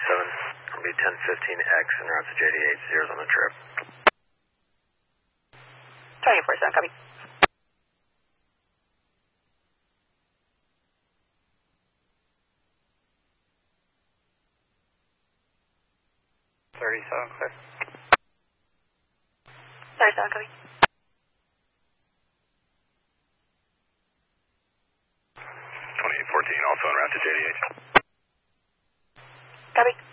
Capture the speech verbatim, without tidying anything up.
seven, it'll be ten fifteen X en route to J D H, zeros on the trip. Charlie forty-seven, copy. thirty-seven, clear. thirty-seven, copy. twenty-eight fourteen, also en route to J D H. Copy.